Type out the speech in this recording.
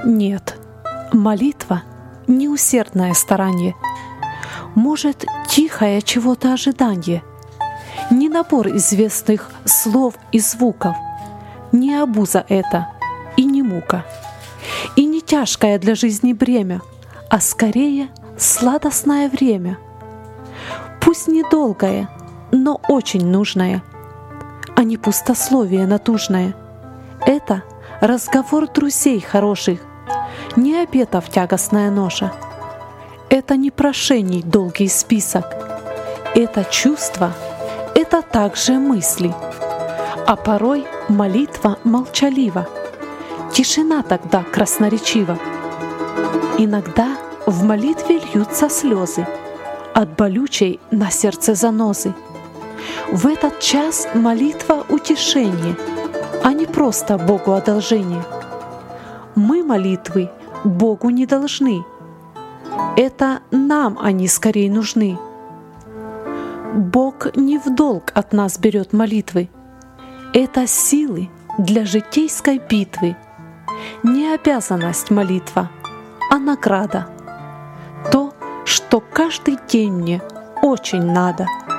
Нет, молитва — не усердное старание, может, тихое чего-то ожидание, не набор известных слов и звуков, не обуза это и не мука, и не тяжкое для жизни бремя, а скорее сладостное время. Пусть недолгое, но очень нужное, а не пустословие натужное. Это разговор друзей хороших, не обетов тягостная ноша. Это не прошений долгий список, это чувства, это также мысли. А порой молитва молчалива, тишина тогда красноречива. Иногда в молитве льются слезы от болючей на сердце занозы. В этот час молитва — утешение, а не просто Богу одолжение. Мы молитвы Богу не должны, это нам они скорее нужны. Бог не в долг от нас берет молитвы, это силы для житейской битвы. Не обязанность молитва, а награда. То, что каждый день мне очень надо.